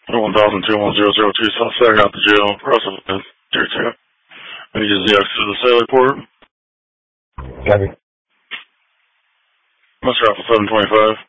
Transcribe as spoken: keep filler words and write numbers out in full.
one thousand two one zero zero two South Saginaw at the jail. Process is tier two. I use the exit to the Sailor Port. Copy. Master Alpha seven twenty-five.